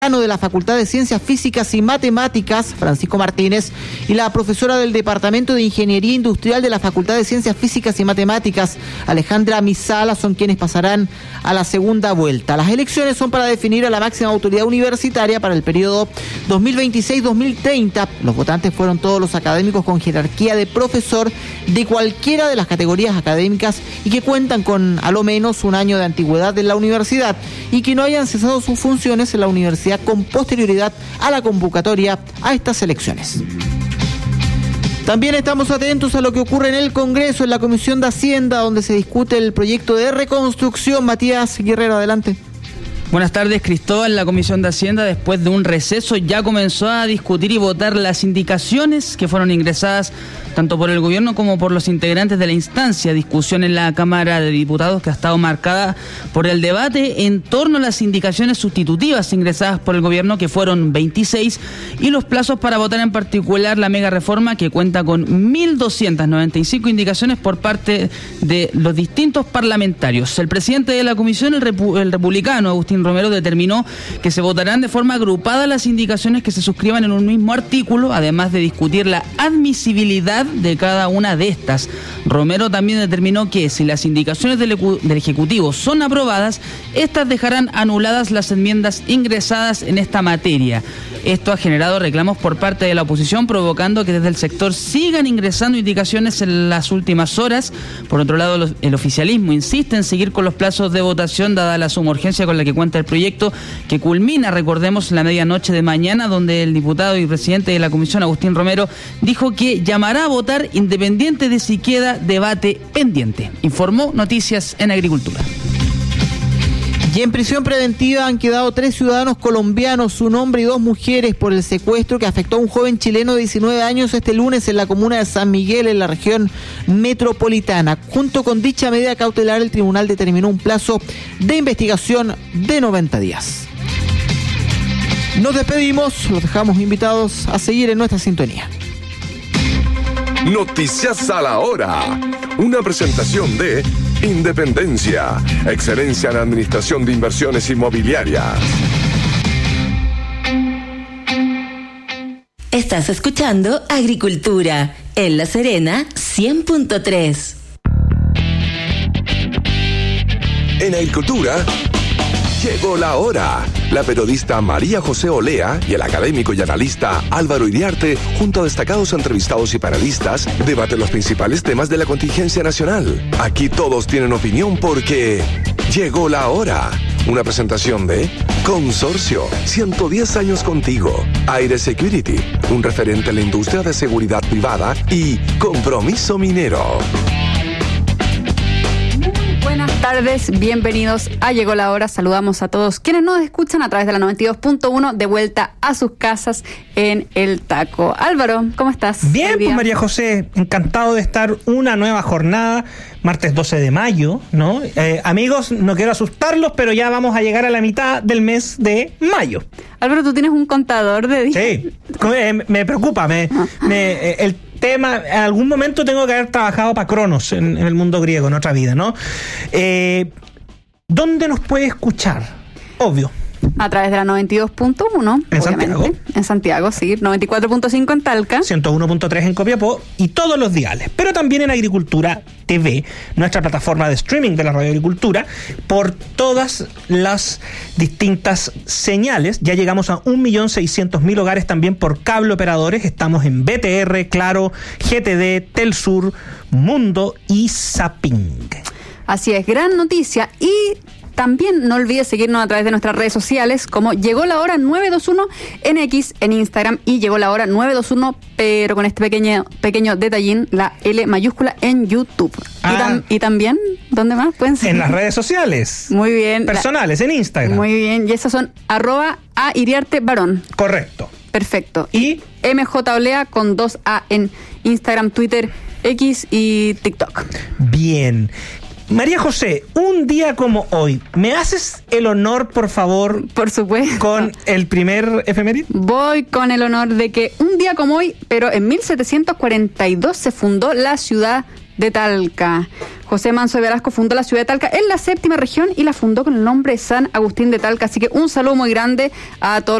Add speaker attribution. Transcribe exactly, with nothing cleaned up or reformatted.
Speaker 1: de la Facultad de Ciencias Físicas y Matemáticas, Francisco Martínez, y la profesora del Departamento de Ingeniería Industrial de la Facultad de Ciencias Físicas y Matemáticas, Alejandra Misala, son quienes pasarán a la segunda vuelta. Las elecciones son para definir a la máxima autoridad universitaria para el periodo dos mil veintiséis dos mil treinta. Los votantes fueron todos los académicos con jerarquía de profesor de cualquiera de las categorías académicas y que cuentan con a lo menos un año de antigüedad en la universidad y que no hayan cesado sus funciones en la universidad con posterioridad a la convocatoria a estas elecciones. También estamos atentos a lo que ocurre en el Congreso, en la Comisión de Hacienda, donde se discute el proyecto de reconstrucción. Matías Guerrero, adelante.
Speaker 2: Buenas tardes, Cristóbal. La Comisión de Hacienda, después de un receso, ya comenzó a discutir y votar las indicaciones que fueron ingresadas tanto por el gobierno como por los integrantes de la instancia. Discusión en la Cámara de Diputados que ha estado marcada por el debate en torno a las indicaciones sustitutivas ingresadas por el gobierno, que fueron veintiséis, y los plazos para votar, en particular la mega reforma, que cuenta con mil doscientas noventa y cinco indicaciones por parte de los distintos parlamentarios. El presidente de la comisión, el, repu- el republicano Agustín Romero, determinó que se votarán de forma agrupada las indicaciones que se suscriban en un mismo artículo, además de discutir la admisibilidad de cada una de estas. Romero también determinó que si las indicaciones del, del Ejecutivo son aprobadas, estas dejarán anuladas las enmiendas ingresadas en esta materia. Esto ha generado reclamos por parte de la oposición, provocando que desde el sector sigan ingresando indicaciones en las últimas horas. Por otro lado, el oficialismo insiste en seguir con los plazos de votación, dada la suma urgencia con la que cuenta el proyecto, que culmina, recordemos, la medianoche de mañana, donde el diputado y presidente de la comisión, Agustín Romero, dijo que llamará a votar independiente de si queda debate pendiente. Informó Noticias en Agricultura.
Speaker 1: Y en prisión preventiva han quedado tres ciudadanos colombianos, un hombre y dos mujeres, por el secuestro que afectó a un joven chileno de diecinueve años este lunes en la comuna de San Miguel, en la región metropolitana. Junto con dicha medida cautelar, el tribunal determinó un plazo de investigación de noventa días. Nos despedimos, los dejamos invitados a seguir en nuestra sintonía.
Speaker 3: Noticias a la hora. Una presentación de Independencia, excelencia en administración de inversiones inmobiliarias.
Speaker 4: Estás escuchando Agricultura en La Serena cien punto tres.
Speaker 3: En Agricultura llegó la hora. La periodista María José Olea y el académico y analista Álvaro Iriarte, junto a destacados entrevistados y panelistas, debaten los principales temas de la contingencia nacional. Aquí todos tienen opinión porque llegó la hora. Una presentación de Consorcio, ciento diez años contigo, Aire Security, un referente en la industria de seguridad privada, y Compromiso Minero.
Speaker 5: Buenas tardes, bienvenidos a Llegó la Hora. Saludamos a todos quienes nos escuchan a través de la noventa y dos punto uno, de vuelta a sus casas en El Taco. Álvaro, ¿cómo estás?
Speaker 6: Bien, pues María José, encantado de estar una nueva jornada, martes doce de mayo, ¿no? Eh, amigos, no quiero asustarlos, pero ya vamos a llegar a la mitad del mes de mayo.
Speaker 5: Álvaro, ¿tú tienes un contador de días?
Speaker 6: Sí, eh, me preocupa, me, me, eh, el tema, en algún momento tengo que haber trabajado para Cronos en, en el mundo griego, en otra vida, ¿no? Eh, ¿Dónde nos puede escuchar? Obvio.
Speaker 5: A través de la noventa y dos punto uno.
Speaker 6: En
Speaker 5: obviamente.
Speaker 6: Santiago.
Speaker 5: En Santiago, sí. noventa y cuatro punto cinco en Talca.
Speaker 6: ciento uno punto tres en Copiapó y todos los diales. Pero también en Agricultura T V, nuestra plataforma de streaming de la Radio Agricultura, por todas las distintas señales. Ya llegamos a un millón seiscientos mil hogares también por cable operadores. Estamos en B T R, Claro, G T D, Telsur, Mundo y Zapping.
Speaker 5: Así es, gran noticia. Y también no olvides seguirnos a través de nuestras redes sociales, como Llegó la Hora nueve dos uno en X, en Instagram, y Llegó la Hora nueve dos uno, pero con este pequeño pequeño detallín, la L mayúscula, en YouTube.
Speaker 6: Ah.
Speaker 5: Y, tam- y también, ¿dónde más pueden seguir?
Speaker 6: En las redes sociales.
Speaker 5: Muy bien.
Speaker 6: Personales,
Speaker 5: la-
Speaker 6: en Instagram.
Speaker 5: Muy bien, y esas son arroba a Iriarte Varón.
Speaker 6: Correcto.
Speaker 5: Perfecto.
Speaker 6: Y
Speaker 5: M J Olea con dos A en Instagram, Twitter, X y TikTok.
Speaker 6: bien. María José, un día como hoy, ¿me haces el honor, por favor,
Speaker 5: Por supuesto.
Speaker 6: con el primer efeméride?
Speaker 5: Voy con el honor de que un día como hoy, pero en mil setecientos cuarenta y dos, se fundó la ciudad de Talca. José Manso de Velasco fundó la ciudad de Talca en la séptima región y la fundó con el nombre San Agustín de Talca. Así que un saludo muy grande a todos